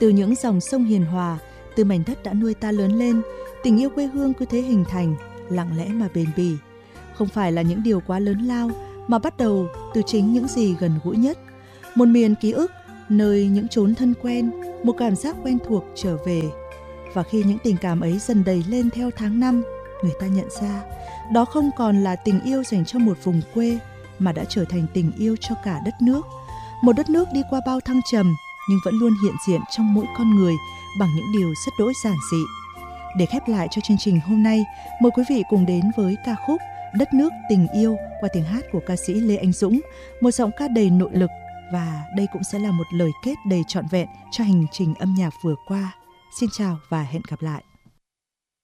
Từ những dòng sông hiền hòa, từ mảnh đất đã nuôi ta lớn lên, tình yêu quê hương cứ thế hình thành, lặng lẽ mà bền bỉ. Không phải là những điều quá lớn lao, mà bắt đầu từ chính những gì gần gũi nhất. Một miền ký ức, nơi những chốn thân quen, một cảm giác quen thuộc trở về. Và khi những tình cảm ấy dần đầy lên theo tháng năm, người ta nhận ra đó không còn là tình yêu dành cho một vùng quê, mà đã trở thành tình yêu cho cả đất nước. Một đất nước đi qua bao thăng trầm, nhưng vẫn luôn hiện diện trong mỗi con người bằng những điều rất đỗi giản dị. Để khép lại cho chương trình hôm nay, mời quý vị cùng đến với ca khúc Đất nước tình yêu qua tiếng hát của ca sĩ Lê Anh Dũng, một giọng ca đầy nội lực, và đây cũng sẽ là một lời kết đầy trọn vẹn cho hành trình âm nhạc vừa qua. Xin chào và hẹn gặp lại.